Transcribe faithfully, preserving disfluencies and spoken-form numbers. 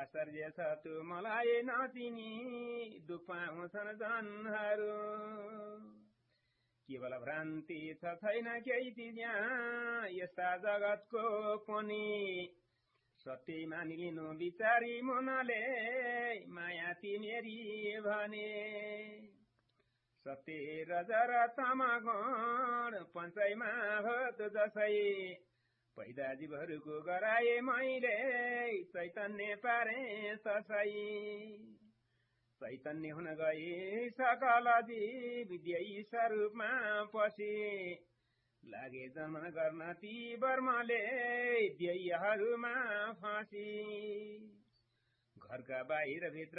आश्चर्य छ तु मलाई नचिनी दुख पाउँछन् जनहरू केवल भ्रान्ति छ छैन केही त्यहाँ यस्ता जगतको पनि सत्य मानिलिनु विचारी मनले माया तिमेरी भने सत्य रजर तमगुण पञ्चैमा भत जसै पैदा जीवहरूको गराए मैले चैतन्य पारे तसै चैतन्य हुन गए सकल जीव विद्यै स्वरूपमा पसे लागे जन्मन गर्न ती वर्मले व्ययहरूमा फाँसी घरका बाहिर भित्र